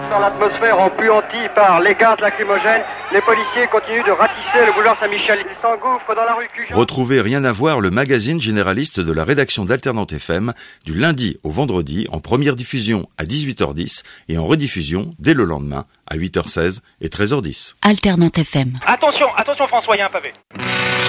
Dans l'atmosphère empuantie par les gaz lacrymogènes, les policiers continuent de ratisser le boulevard Saint-Michel. Ils s'engouffrent dans la rue Cujan. Retrouvez Rien à voir, le magazine généraliste de la rédaction d'Alternante FM, du lundi au vendredi, en première diffusion à 18h10 et en rediffusion dès le lendemain à 8h16 et 13h10. Alternante FM. Attention François, il y a un pavé.